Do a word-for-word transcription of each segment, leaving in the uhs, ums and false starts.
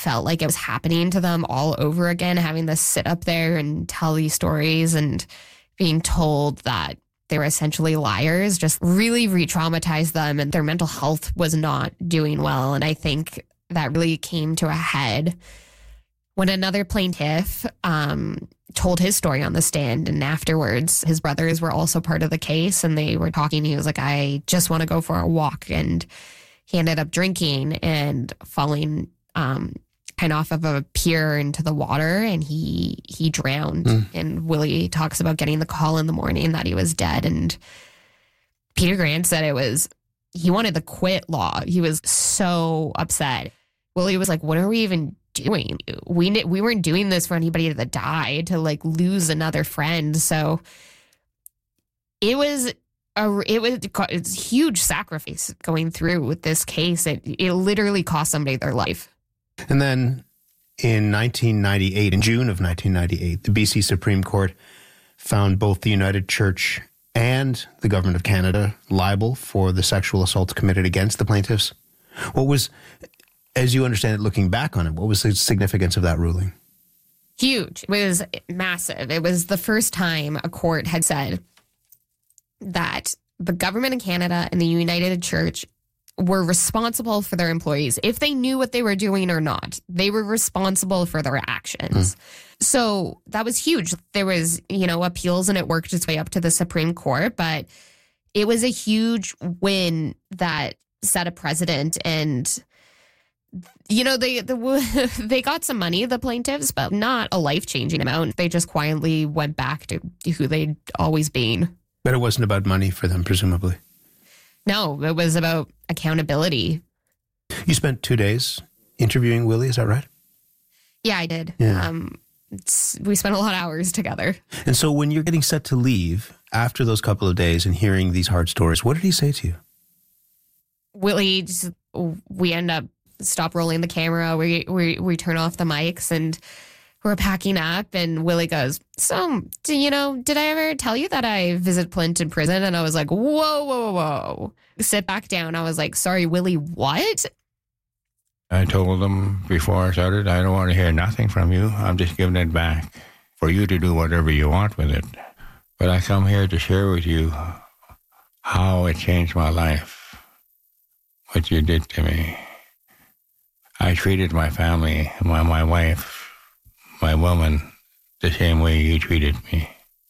felt like it was happening to them all over again, having to sit up there and tell these stories and being told that they were essentially liars just really re-traumatized them, and their mental health was not doing well. And I think that really came to a head when another plaintiff um, told his story on the stand. And afterwards, his brothers were also part of the case, and they were talking. He was like, I just want to go for a walk. And he ended up drinking and falling um, kind of off of a pier into the water, and he he drowned. Mm. And Willie talks about getting the call in the morning that he was dead. And Peter Grant said it was, he wanted to quit law. He was so upset. Willie was like, what are we even doing? We we weren't doing this for anybody that died, to like lose another friend. So it was a it was it's a huge sacrifice going through with this case. It it literally cost somebody their life. And then in nineteen ninety-eight, in June of nineteen ninety-eight, the B C Supreme Court found both the United Church and the Government of Canada liable for the sexual assaults committed against the plaintiffs. What was, as you understand it, looking back on it, what was the significance of that ruling? Huge. It was massive. It was the first time a court had said that the Government of Canada and the United Church were responsible for their employees. If they knew what they were doing or not, they were responsible for their actions. Mm. So that was huge. There was, you know, appeals, and it worked its way up to the Supreme Court, but it was a huge win that set a precedent. And, you know, they the, they got some money, the plaintiffs, but not a life-changing amount. They just quietly went back to who they'd always been. But it wasn't about money for them, presumably. No, it was about accountability. You spent two days interviewing Willie, is that right? Yeah, I did. Yeah. Um, it's, we spent a lot of hours together. And so when you're getting set to leave after those couple of days and hearing these hard stories, what did he say to you? Willie, just, we end up stop rolling the camera. We, we, we turn off the mics, and we're packing up, and Willie goes, so, do you know, did I ever tell you that I visit Plympton Prison? And I was like, whoa, whoa, whoa, whoa. Sit back down. I was like, sorry, Willie, what? I told them before I started, I don't want to hear nothing from you. I'm just giving it back for you to do whatever you want with it. But I come here to share with you how it changed my life, what you did to me. I treated my family, my, my wife, my woman, the same way you treated me.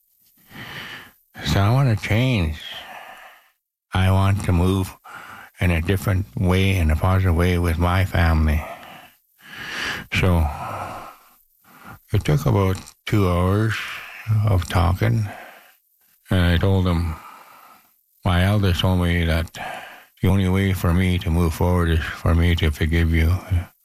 So I want to change. I want to move in a different way, in a positive way with my family. So it took about two hours of talking, and I told them, my eldest told me that the only way for me to move forward is for me to forgive you.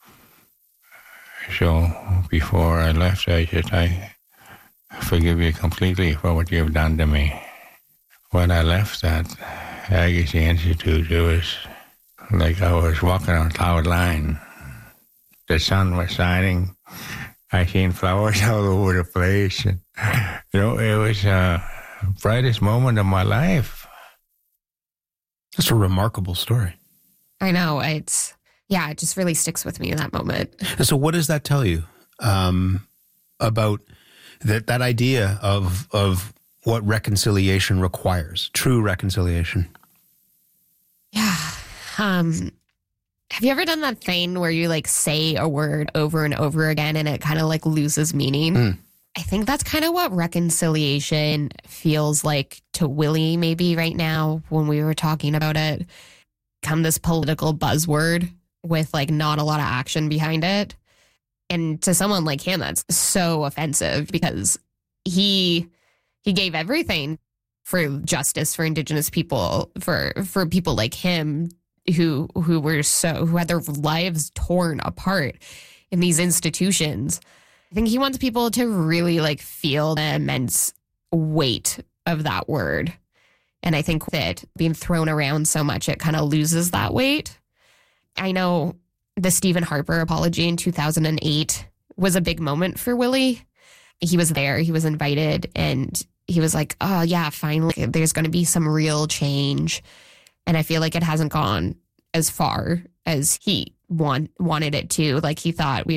So before I left, I said, I forgive you completely for what you've done to me. When I left that Agassiz Institute, it was like I was walking on cloud nine. The sun was shining. I seen flowers all over the place. And, you know, it was the brightest moment of my life. That's a remarkable story. I know. It's, yeah, it just really sticks with me in that moment. And so what does that tell you um, about that, that idea of, of what reconciliation requires, true reconciliation? Yeah. Um, have you ever done that thing where you like say a word over and over again and it kind of like loses meaning? Mm. I think that's kind of what reconciliation feels like to Willie maybe right now when we were talking about it. Come this political buzzword with like not a lot of action behind it. And to someone like him, that's so offensive because he he gave everything for justice for Indigenous people, for for people like him who who were so who had their lives torn apart in these institutions. I think he wants people to really like feel the immense weight of that word. And I think that being thrown around so much, it kind of loses that weight. I know the Stephen Harper apology in two thousand eight was a big moment for Willie. He was there, he was invited, and he was like, oh yeah, finally there's going to be some real change. And I feel like it hasn't gone as far as he want, wanted it to. Like he thought we